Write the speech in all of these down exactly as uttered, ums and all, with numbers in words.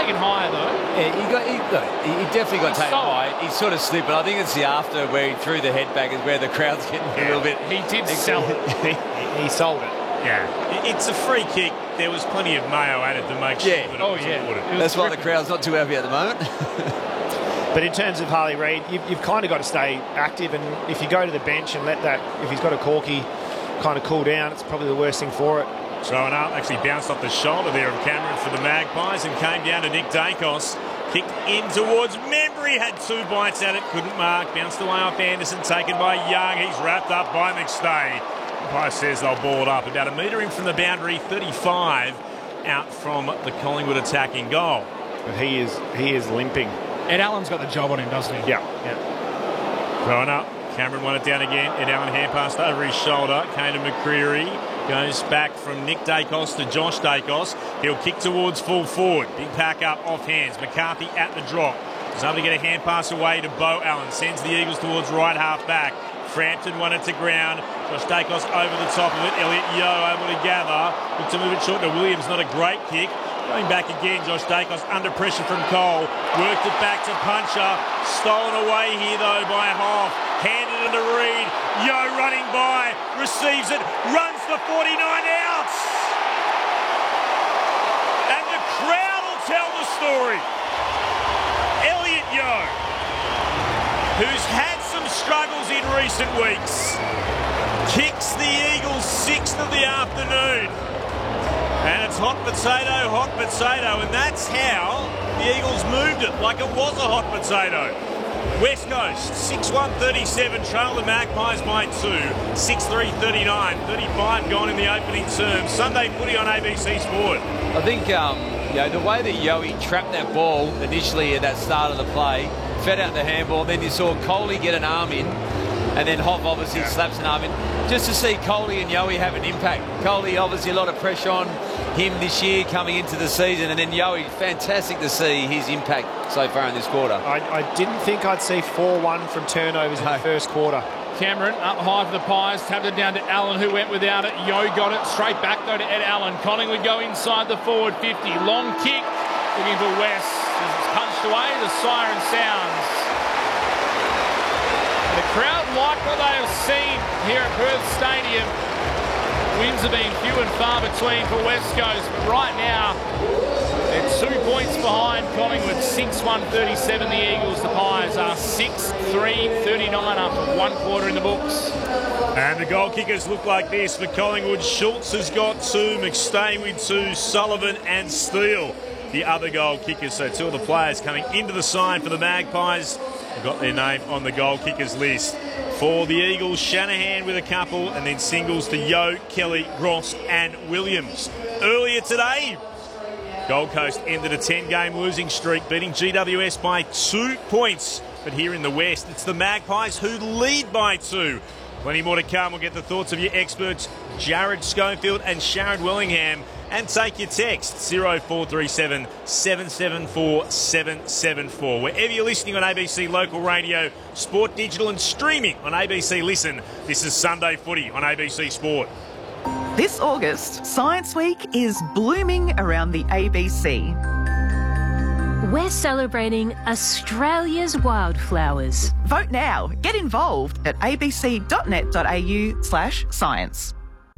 taken higher, though. Yeah, he, got, he, look, he definitely got He taken sold. high. He sort of slipped, but I think it's the after where he threw the head back is where the crowd's getting Yeah. a little bit. He did sell it. he, he sold it. Yeah, it's a free kick. There was plenty of mayo added to make sure Yeah. that it Oh, was yeah. awarded. It was That's why the terrific. crowd's not too happy at the moment. But in terms of Harley Reid, you've, you've kind of got to stay active, and if you go to the bench and let that, if he's got a corky, kind of cool down, it's probably the worst thing for it. Throwing up, actually bounced off the shoulder there of Cameron for the Magpies and came down to Nick Dacos. Kicked in towards Membry, had two bites at it, couldn't mark. Bounced away off Anderson, taken by Young. He's wrapped up by McStay. Umpire says they'll ball it up. About a metre in from the boundary, thirty-five out from the Collingwood attacking goal. But he is he is limping. Ed Allen's got the job on him, doesn't he? Yeah, yeah. Throwing up, Cameron won it down again. Ed Allen hand passed over his shoulder. Came to McCreary. Goes back from Nick Dacos to Josh Dacos. He'll kick towards full forward. Big pack up off hands. McCarthy at the drop. He's able to get a hand pass away to Bo Allen. Sends the Eagles towards right half back. Frampton won it to ground. Josh Dacos over the top of it. Elliot Yeo able to gather. Looked to move it short to Williams. Not a great kick. Going back again, Josh Dacos under pressure from Cole. Worked it back to Puncher. Stolen away here though by Hoff. Handed it to Reid. Yeo running by. Receives it. Runs for forty-nine outs. And the crowd will tell the story. Elliot Yeo, who's had some struggles in recent weeks, kicks the Eagles sixth of the afternoon. And it's hot potato, hot potato, and that's how the Eagles moved it, like it was a hot potato. West Coast, six one thirty-seven, trail the Magpies by two, six three thirty-nine, thirty-five gone in the opening term. Sunday footy on A B C Sport. I think um, you know, the way that Yowie trapped that ball initially at that start of the play, fed out the handball, then you saw Coley get an arm in, and then Hoff obviously yeah. slaps an arm in. Just to see Coley and Yowie have an impact. Coley obviously a lot of pressure on him this year coming into the season, and then Yowie, fantastic to see his impact so far in this quarter. I, I didn't think I'd see four one from turnovers in No. the first quarter. Cameron up high for the Pies, tapped it down to Allen, who went without it. Yo got it straight back though to Ed Allen. Collingwood go inside the forward fifty. Long kick, looking for West. As it's punched away, the siren sounds. The crowd like what they have seen here at Perth Stadium. Wins have been few and far between for West Coast, but right now they're two points behind Collingwood. six one thirty-seven the Eagles. The Pies are six three thirty-nine after one quarter in the books. And the goal kickers look like this for Collingwood. Schultz has got two, McStay with two, Sullivan and Steele the other goal kickers. So two of the players coming into the side for the Magpies have got their name on the goal kickers list. For the Eagles, Shanahan with a couple, and then singles to Yeo, Kelly, Gross and Williams. Earlier today, Gold Coast ended a ten-game losing streak, beating G W S by two points. But here in the West, it's the Magpies who lead by two. Plenty more to come. We'll get the thoughts of your experts, Jared Schofield and Sharon Wellingham. And take your text, oh four three seven, seven seven four, seven seven four. Wherever you're listening on A B C Local Radio, Sport Digital and streaming on A B C Listen, this is Sunday Footy on A B C Sport. This August, Science Week is blooming around the A B C. We're celebrating Australia's wildflowers. Vote now. Get involved at abc.net.au slash science.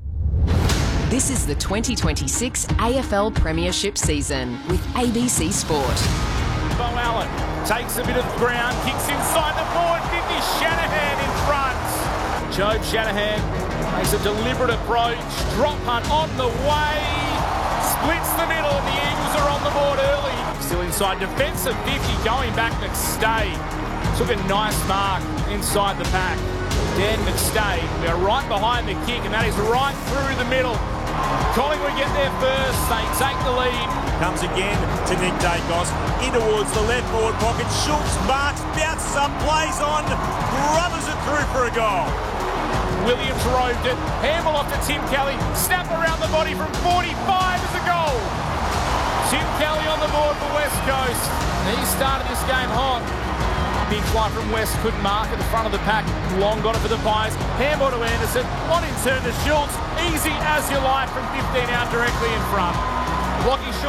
This is the twenty twenty-six A F L Premiership season with A B C Sport. Bo Allen takes a bit of ground, kicks inside the forward fifty. Shanahan in front. Joe Shanahan makes a deliberate approach. Drop punt on the way. Splits the middle and the Eagles are on the board early. Still inside defensive fifty, going back McStay. Took a nice mark inside the pack. Dan McStay, we are right behind the kick, and that is right through the middle. Collingwood get there first, they take the lead. Comes again to Nick Dacos, in towards the left forward pocket. Schultz marks, bounces up, plays on, grubbers it through for a goal. Williams roved it, handball off to Tim Kelly, snap around the body from forty-five as a goal. Tim Kelly on the board for West Coast. He started this game hot. Big fly from West, couldn't mark at the front of the pack. Long got it for the Pies. Handball to Anderson. On in turn to Schultz. Easy as you like from fifteen out directly in front. Lockie Schultz.